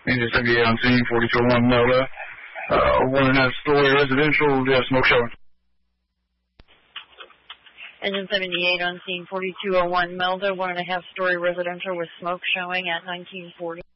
Engine 78 on scene, 4201 Melda. 1.5 story residential, smoke showing. Engine 78 on scene, 4201 Melda, 1.5 story residential with smoke showing at 1940.